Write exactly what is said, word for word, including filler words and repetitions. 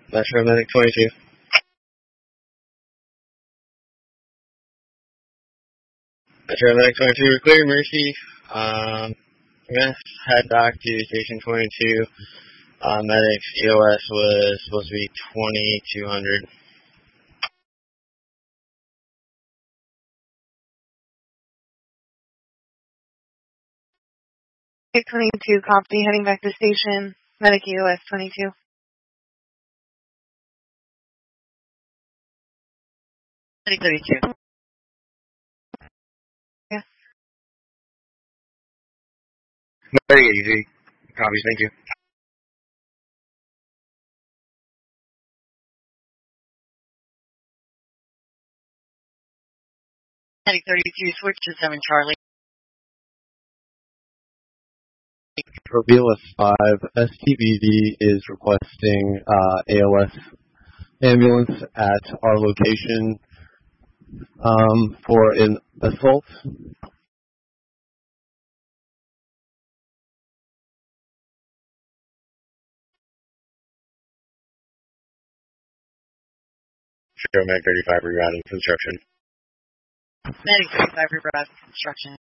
Metro Medic twenty-two. Metro Medic twenty-two, we're clear, Mercy. Um, we're going to head back to Station twenty-two. Uh, Medic's E O S was supposed to be twenty-two hundred. twenty-two, copy, heading back to station. Medic E O S twenty-two. Medic thirty-two. Yes. Medic eighty-three. Copies, thank you. Medic thirty-two, switch to seven Charlie. For B L S five, S T B V is requesting uh, A O S ambulance at our location um, for an assault. Sure, Medic thirty-five, rerouting construction. Medic thirty-five, rerouting construction.